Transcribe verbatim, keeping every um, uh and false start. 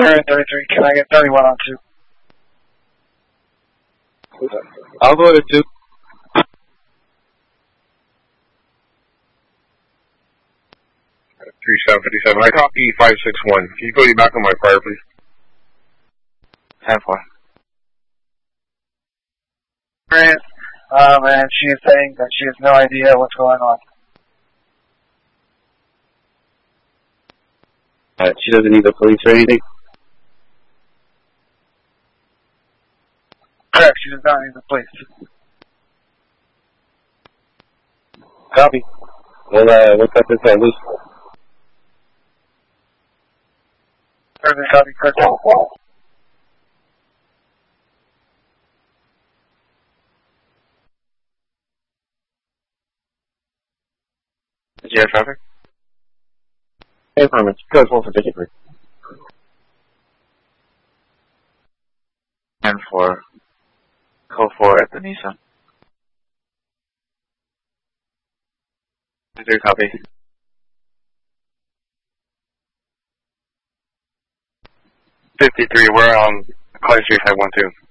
Alright, thirty-three. Can I get thirty-one on two? I'll go to two. three seven five seven. I copy five six one. Can you put me back on my prior, please? ten four. Grant, um, and she is saying that she has no idea what's going on. Uh, she doesn't need the police or anything? Correct, she does not need the police. Copy. We'll, uh, we'll cut this out loose. Further copy, correct. Is you have traffic? Hey, permits. Guys, one for ticket three. ten four. Code four at the Nissan. Is there a copy? fifty-three, we're on Clay Street five one two.